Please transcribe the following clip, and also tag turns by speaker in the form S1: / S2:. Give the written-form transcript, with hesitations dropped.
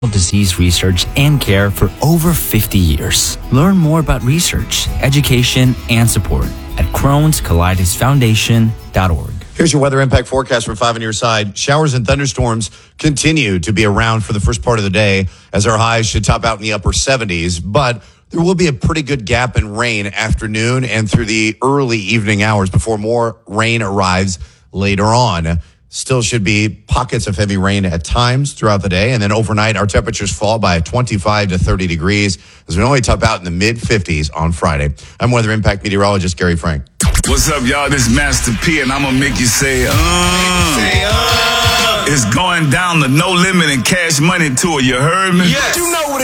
S1: disease research and care for over 50 years. Learn more about research, education, and support at Crohn'sColitisFoundation.org.
S2: Here's your weather impact forecast from 5 on your side. Showers and thunderstorms continue to be around for the first part of the day as our highs should top out in the upper 70s, but there will be a pretty good gap in rain afternoon and through the early evening hours before more rain arrives later on. Still should be pockets of heavy rain at times throughout the day. And then overnight, our temperatures fall by 25 to 30 degrees as we only top out in the mid-50s on Friday. I'm weather impact meteorologist Gary Frank.
S3: What's up, y'all? This is Master P, and I'm going to make you say, It's going down the No Limit and Cash Money tour. You heard me?
S4: Yes. You know what